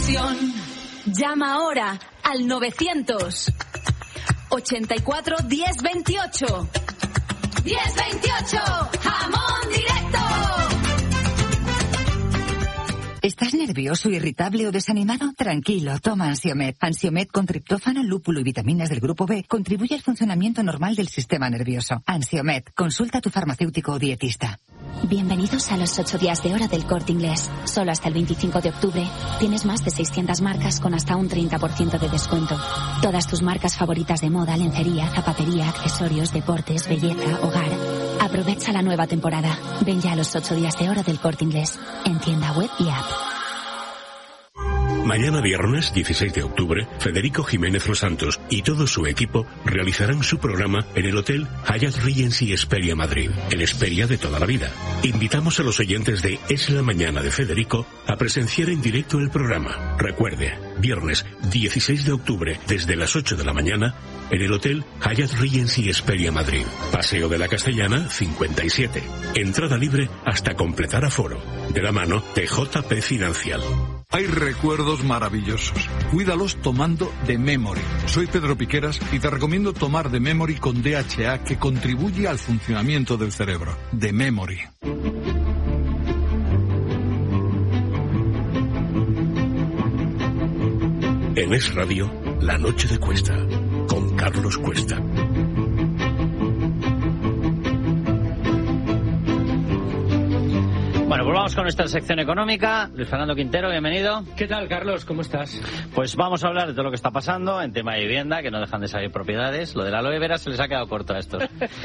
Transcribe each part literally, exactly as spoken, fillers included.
solución. Llama ahora al novecientos ochenta y cuatro diez veintiocho. diez veintiocho, jamón directo. ¿Estás nervioso, irritable o desanimado? Tranquilo, toma Ansiomed. Ansiomed con triptófano, lúpulo y vitaminas del grupo B contribuye al funcionamiento normal del sistema nervioso. Ansiomed, consulta a tu farmacéutico o dietista. Bienvenidos a los ocho días de hora del Corte Inglés. Solo hasta el veinticinco de octubre tienes más de seiscientas marcas con hasta un treinta por ciento de descuento. Todas tus marcas favoritas de moda, lencería, zapatería, accesorios, deportes, belleza, hogar. Aprovecha la nueva temporada. Ven ya a los ocho días de hora del Corte Inglés en tienda web y app. Mañana viernes dieciséis de octubre, Federico Jiménez Los Santos y todo su equipo realizarán su programa en el Hotel Hyatt Regency Hesperia Madrid, el Hesperia de toda la vida. Invitamos a los oyentes de Es la Mañana de Federico a presenciar en directo el programa. Recuerde, viernes dieciséis de octubre desde las ocho de la mañana en el Hotel Hyatt Regency Hesperia Madrid, Paseo de la Castellana cincuenta y siete. Entrada libre hasta completar aforo. De la mano de J P Financial. Hay recuerdos maravillosos. Cuídalos tomando The Memory. Soy Pedro Piqueras y te recomiendo tomar The Memory con D H A, que contribuye al funcionamiento del cerebro. The Memory. En Es Radio, La Noche de Cuesta, con Carlos Cuesta. Bueno, pues vamos con nuestra sección económica. Luis Fernando Quintero, bienvenido. ¿Qué tal, Carlos? ¿Cómo estás? Pues vamos a hablar de todo lo que está pasando en tema de vivienda, que no dejan de salir propiedades. Lo de la aloe vera se les ha quedado corto a estos.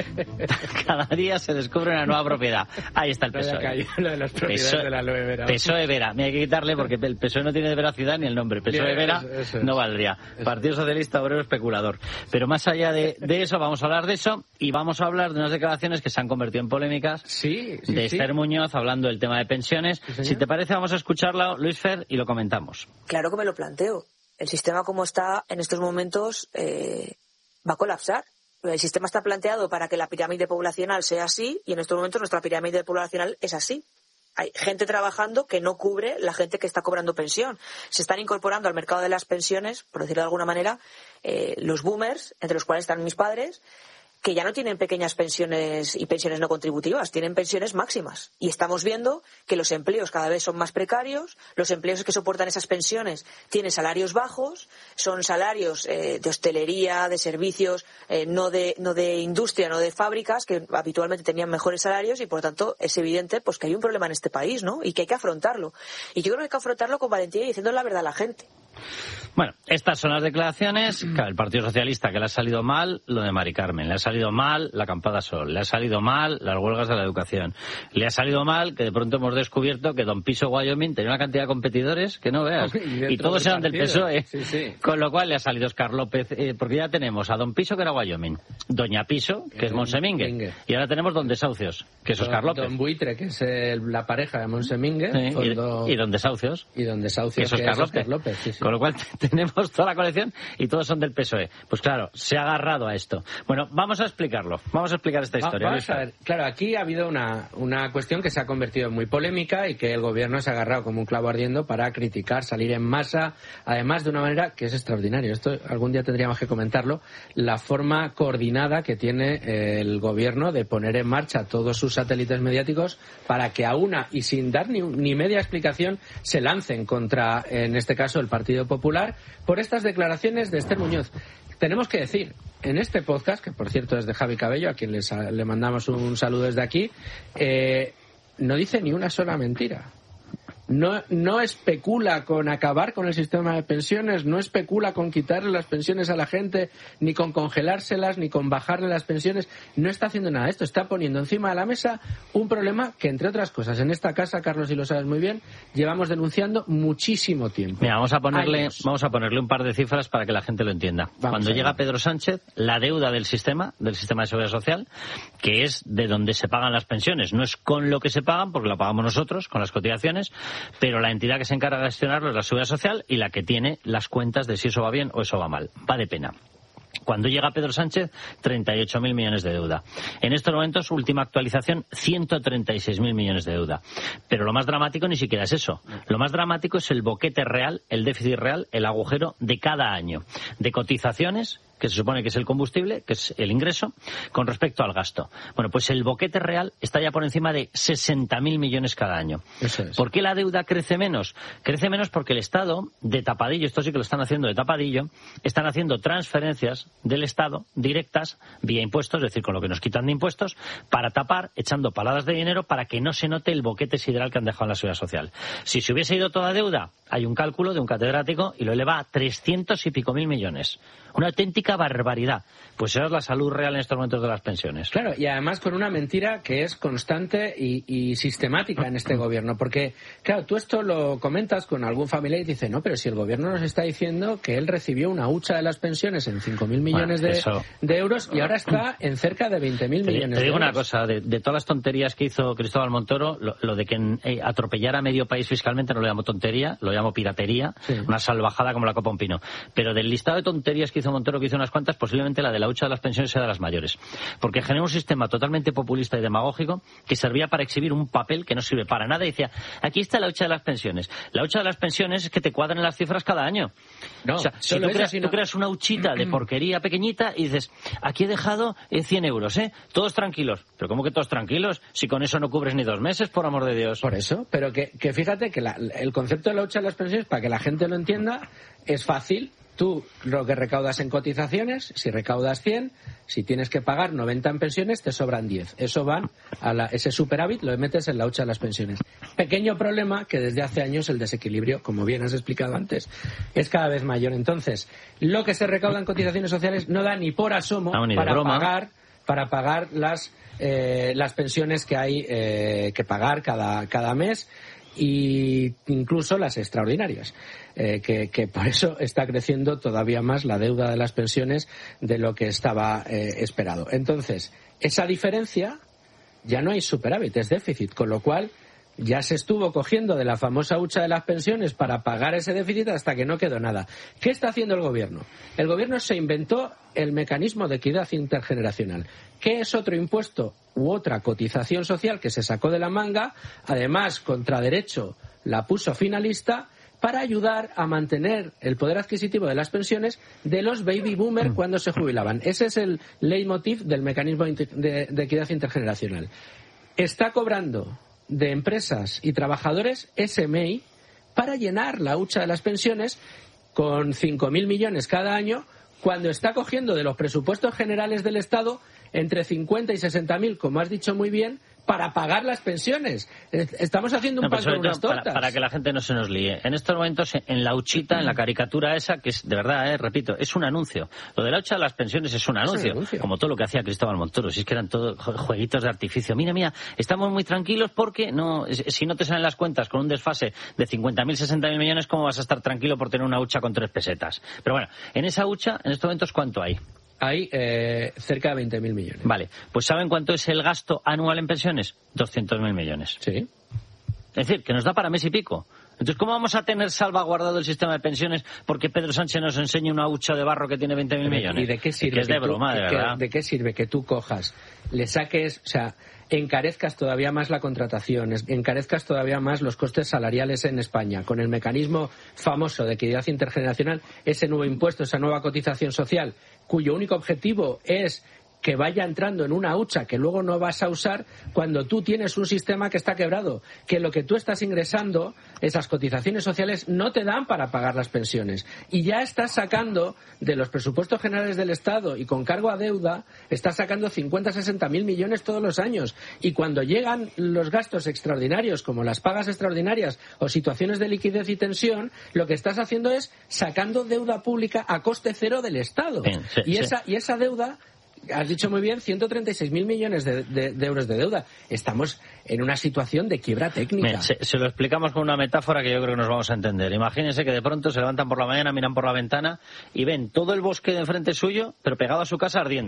Cada día se descubre una nueva propiedad. Ahí está el P S O E. Lo de las propiedades P S O E, de la aloe vera. P S O E Vera. Mira, hay que quitarle porque el P S O E no tiene veracidad ni el nombre. P S O E Vera eso, eso es. No valdría. Eso. Partido Socialista Obrero Especulador. Pero más allá de, de eso, vamos a hablar de eso y vamos a hablar de unas declaraciones que se han convertido en polémicas. Sí, sí, de Esther sí. Muñoz hablando del tema de pensiones. Sí, si te parece, vamos a escucharla, Luis Fer, y lo comentamos. Claro que me lo planteo. El sistema como está en estos momentos eh, va a colapsar. El sistema está planteado para que la pirámide poblacional sea así y en estos momentos nuestra pirámide poblacional es así. Hay gente trabajando que no cubre la gente que está cobrando pensión. Se están incorporando al mercado de las pensiones, por decirlo de alguna manera, eh, los boomers, entre los cuales están mis padres, que ya no tienen pequeñas pensiones y pensiones no contributivas, tienen pensiones máximas. Y estamos viendo que los empleos cada vez son más precarios, los empleos que soportan esas pensiones tienen salarios bajos, son salarios eh, de hostelería, de servicios, eh, no de no de industria, no de fábricas, que habitualmente tenían mejores salarios y, por lo tanto, es evidente pues que hay un problema en este país, ¿no? Y que hay que afrontarlo. Y yo creo que hay que afrontarlo con valentía y diciendo la verdad a la gente. Bueno, estas son las declaraciones. Claro, el Partido Socialista, que le ha salido mal lo de Mari Carmen, le ha salido mal la acampada Sol, le ha salido mal las huelgas de la educación, le ha salido mal que de pronto hemos descubierto que Don Piso Wyoming tenía una cantidad de competidores que no veas, y, y todos eran del P S O E, sí, sí. Con lo cual le ha salido Oscar López, eh, porque ya tenemos a Don Piso, que era Wyoming, Doña Piso, que es Monsemingue, y ahora tenemos Don Desahucios, que es Don, Oscar López. Don Buitre, que es el, la pareja de Monsemingue, sí, y, don, y Don Desahucios, y Don Desahucios, que es Oscar que es Oscar López, López sí, sí. Con lo cual tenemos toda la colección y todos son del P S O E. Pues claro, se ha agarrado a esto. Bueno, vamos a explicarlo. Vamos a explicar esta historia. Vamos a ver. Claro, aquí ha habido una, una cuestión que se ha convertido en muy polémica y que el gobierno se ha agarrado como un clavo ardiendo para criticar, salir en masa, además de una manera que es extraordinaria. Esto algún día tendríamos que comentarlo. La forma coordinada que tiene el gobierno de poner en marcha todos sus satélites mediáticos para que a una y sin dar ni, ni media explicación se lancen contra, en este caso, el Partido Popular por estas declaraciones de Esther Muñoz. Tenemos que decir, en este podcast, que por cierto es de Javi Cabello, a quien les, le mandamos un saludo desde aquí, eh, no dice ni una sola mentira. No, no especula con acabar con el sistema de pensiones, no especula con quitarle las pensiones a la gente, ni con congelárselas, ni con bajarle las pensiones. No está haciendo nada de esto. Está poniendo encima de la mesa un problema que, entre otras cosas, en esta casa, Carlos, y lo sabes muy bien, llevamos denunciando muchísimo tiempo. Mira, vamos a ponerle, vamos a ponerle un par de cifras para que la gente lo entienda. Vamos Cuando llega Pedro Sánchez, la deuda del sistema, del sistema de seguridad social, que es de donde se pagan las pensiones, no es con lo que se pagan, porque lo pagamos nosotros, con las cotizaciones, pero la entidad que se encarga de gestionarlo es la Seguridad Social y la que tiene las cuentas de si eso va bien o eso va mal. Va de pena. Cuando llega Pedro Sánchez, treinta y ocho mil millones de deuda. En estos momentos, última actualización, ciento treinta y seis mil millones de deuda. Pero lo más dramático ni siquiera es eso. Lo más dramático es el boquete real, el déficit real, el agujero de cada año. De cotizaciones, que se supone que es el combustible, que es el ingreso, con respecto al gasto. Bueno, pues el boquete real está ya por encima de sesenta mil millones cada año. Eso es. ¿Por qué la deuda crece menos? Crece menos porque el Estado, de tapadillo, esto sí que lo están haciendo de tapadillo, están haciendo transferencias del Estado directas vía impuestos, es decir, con lo que nos quitan de impuestos, para tapar, echando paladas de dinero para que no se note el boquete sideral que han dejado en la seguridad social. Si se hubiese ido toda deuda, hay un cálculo de un catedrático y lo eleva a trescientos y pico mil millones. Una auténtica barbaridad. Pues esa es la salud real en estos momentos de las pensiones. Claro, y además con una mentira que es constante y, y sistemática en este gobierno. Porque, claro, tú esto lo comentas con algún familiar y te dice, no, pero si el gobierno nos está diciendo que él recibió una hucha de las pensiones en cinco mil millones bueno, de, eso... de euros y ahora está en cerca de veinte mil millones te digo de euros. Una cosa, de, de todas las tonterías que hizo Cristóbal Montoro, lo, lo de que eh, atropellara a medio país fiscalmente no lo llamo tontería, lo llamo piratería, sí. Una salvajada como la copa un pino. Pero del listado de tonterías que hizo Montoro, que hizo unas cuantas, posiblemente la de la hucha de las pensiones sea de las mayores. Porque genera un sistema totalmente populista y demagógico que servía para exhibir un papel que no sirve para nada y decía, aquí está la hucha de las pensiones. La hucha de las pensiones es que te cuadran las cifras cada año. No, o sea, si tú creas, no... tú creas una huchita de porquería pequeñita y dices, aquí he dejado cien euros, ¿eh? Todos tranquilos. Pero ¿cómo que todos tranquilos? Si con eso no cubres ni dos meses, por amor de Dios. Por eso, pero que, que fíjate que la, el concepto de la hucha de las pensiones, para que la gente lo entienda, es fácil. Tú lo que recaudas en cotizaciones, si recaudas cien, si tienes que pagar noventa en pensiones, te sobran diez. Eso van a la, ese superávit lo metes en la hucha de las pensiones. Pequeño problema que desde hace años el desequilibrio, como bien has explicado antes, es cada vez mayor. Entonces, lo que se recauda en cotizaciones sociales no da ni por asomo no, ni para broma. pagar para pagar las eh, las pensiones que hay eh, que pagar cada cada mes, y incluso las extraordinarias, eh, que, que por eso está creciendo todavía más la deuda de las pensiones de lo que estaba eh, esperado. Entonces, esa diferencia ya no hay superávit, es déficit, con lo cual ya se estuvo cogiendo de la famosa hucha de las pensiones para pagar ese déficit hasta que no quedó nada. ¿Qué está haciendo el gobierno? El gobierno se inventó el mecanismo de equidad intergeneracional, que es otro impuesto u otra cotización social que se sacó de la manga, además contra derecho la puso finalista, para ayudar a mantener el poder adquisitivo de las pensiones de los baby boomers cuando se jubilaban. Ese es el leitmotiv del mecanismo de, de equidad intergeneracional. Está cobrando de empresas y trabajadores S M I para llenar la hucha de las pensiones con cinco mil millones cada año, cuando está cogiendo de los presupuestos generales del Estado entre cincuenta y sesenta mil, como has dicho muy bien, para pagar las pensiones. Estamos haciendo un no, pan con unas tortas. Para, para que la gente no se nos líe. En estos momentos, en la huchita, en la caricatura esa, que es de verdad, eh, repito, es un anuncio. Lo de la hucha de las pensiones es un anuncio, es un anuncio. Como todo lo que hacía Cristóbal Montoro. Si es que eran todos jueguitos de artificio. Mira, mira, estamos muy tranquilos porque no, si no te salen las cuentas con un desfase de cincuenta mil, sesenta mil millones, ¿cómo vas a estar tranquilo por tener una hucha con tres pesetas? Pero bueno, en esa hucha, en estos momentos, ¿cuánto hay? Hay eh, cerca de veinte mil millones. Vale, pues ¿saben cuánto es el gasto anual en pensiones? doscientos mil millones. Sí. Es decir, que nos da para mes y pico. Entonces, ¿cómo vamos a tener salvaguardado el sistema de pensiones porque Pedro Sánchez nos enseña una hucha de barro que tiene veinte mil millones? ¿Y de qué sirve? Que es de que tú, broma, de que, verdad. ¿De qué sirve que tú cojas, le saques, o sea, encarezcas todavía más la contratación, encarezcas todavía más los costes salariales en España, con el mecanismo famoso de equidad intergeneracional, ese nuevo impuesto, esa nueva cotización social, cuyo único objetivo es que vaya entrando en una hucha que luego no vas a usar, cuando tú tienes un sistema que está quebrado, que lo que tú estás ingresando, esas cotizaciones sociales, no te dan para pagar las pensiones. Y ya estás sacando de los presupuestos generales del Estado y con cargo a deuda, estás sacando cincuenta, sesenta mil millones todos los años. Y cuando llegan los gastos extraordinarios, como las pagas extraordinarias o situaciones de liquidez y tensión, lo que estás haciendo es sacando deuda pública a coste cero del Estado. Bien, sí, y, sí. esa, y esa deuda... Has dicho muy bien, ciento treinta y seis mil millones de, de, de euros de deuda. Estamos en una situación de quiebra técnica. Bien, se, se lo explicamos con una metáfora que yo creo que nos vamos a entender. Imagínense que de pronto se levantan por la mañana, miran por la ventana y ven todo el bosque de enfrente suyo, pero pegado a su casa ardiendo.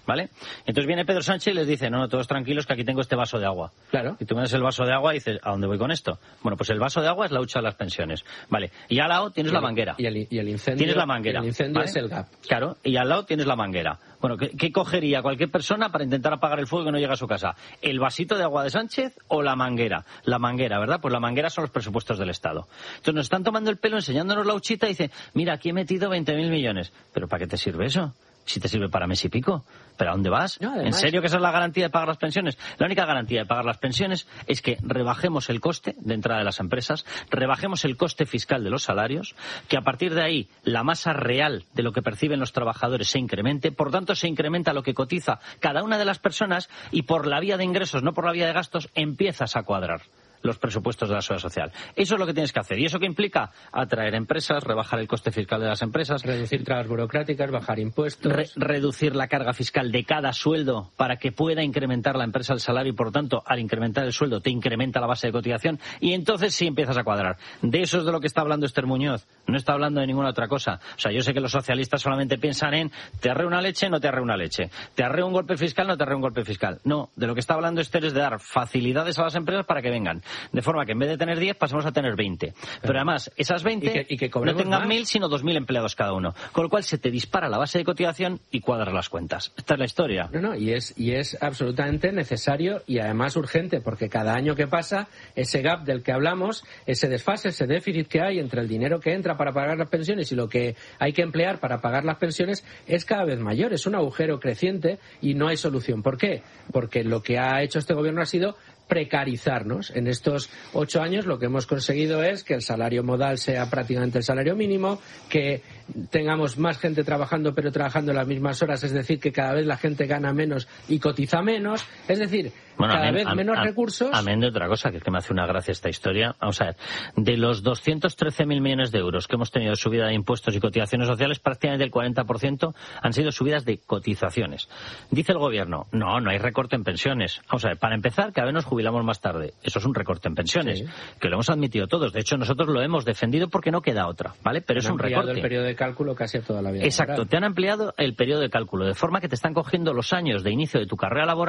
¿vale? Entonces viene Pedro Sánchez y les dice, no, no, todos tranquilos que aquí tengo este vaso de agua. Claro. Y tú me das el vaso de agua y dices, ¿a dónde voy con esto? Bueno, pues el vaso de agua es la hucha de las pensiones, ¿vale? Y al lado tienes y la el, manguera. Y el, y el incendio. Tienes la manguera. El incendio, ¿vale? Es el gap. Claro, y al lado tienes la manguera. Bueno, ¿qué, ¿qué cogería cualquier persona para intentar apagar el fuego que no llega a su casa? ¿El vasito de agua de Sánchez o la manguera? La manguera, ¿verdad? Pues la manguera son los presupuestos del Estado. Entonces nos están tomando el pelo enseñándonos la huchita y dice, mira, aquí he metido veinte mil millones. ¿Pero para qué te sirve eso? Si te sirve para mes y pico. ¿Pero a dónde vas? No, además... ¿En serio que esa es la garantía de pagar las pensiones? La única garantía de pagar las pensiones es que rebajemos el coste de entrada de las empresas, rebajemos el coste fiscal de los salarios, que a partir de ahí la masa real de lo que perciben los trabajadores se incremente, por tanto se incrementa lo que cotiza cada una de las personas y por la vía de ingresos, no por la vía de gastos, empiezas a cuadrar los presupuestos de la seguridad social. Eso es lo que tienes que hacer. ¿Y eso qué implica? Atraer empresas, rebajar el coste fiscal de las empresas, reducir trabas burocráticas, bajar impuestos, re reducir la carga fiscal de cada sueldo para que pueda incrementar la empresa el salario y, por tanto, al incrementar el sueldo te incrementa la base de cotización y entonces sí empiezas a cuadrar. De eso es de lo que está hablando Esther Muñoz. No está hablando de ninguna otra cosa. O sea, yo sé que los socialistas solamente piensan en te arreo una leche, no te arreo una leche. Te arreo un golpe fiscal, no te arreo un golpe fiscal. No, de lo que está hablando Esther es de dar facilidades a las empresas para que vengan. De forma que en vez de tener diez pasemos a tener veinte. Pero además, esas veinte y que, y que no tengan más. mil, sino dos mil empleados cada uno. Con lo cual se te dispara la base de cotización y cuadras las cuentas. Esta es la historia. No, no, y es, y es absolutamente necesario y además urgente, porque cada año que pasa, ese gap del que hablamos, ese desfase, ese déficit que hay entre el dinero que entra para pagar las pensiones y lo que hay que emplear para pagar las pensiones es cada vez mayor. Es un agujero creciente y no hay solución. ¿Por qué? Porque lo que ha hecho este gobierno ha sido precarizarnos. En estos ocho años lo que hemos conseguido es que el salario modal sea prácticamente el salario mínimo, que tengamos más gente trabajando pero trabajando en las mismas horas, es decir, que cada vez la gente gana menos y cotiza menos, es decir, bueno, cada amén, vez menos am, recursos. Amén de otra cosa, que es que me hace una gracia esta historia. Vamos a ver, de los doscientos trece mil millones de euros que hemos tenido de subida de impuestos y cotizaciones sociales, prácticamente el cuarenta por ciento han sido subidas de cotizaciones. Dice el gobierno, no, no hay recorte en pensiones. Vamos a ver, para empezar, cada vez nos jubilamos más tarde. Eso es un recorte en pensiones, sí, que lo hemos admitido todos. De hecho, nosotros lo hemos defendido porque no queda otra, ¿vale? Pero han es un recorte. el periodo de cálculo casi a toda la vida. Exacto, laboral. Te han ampliado el periodo de cálculo, de forma que te están cogiendo los años de inicio de tu carrera laboral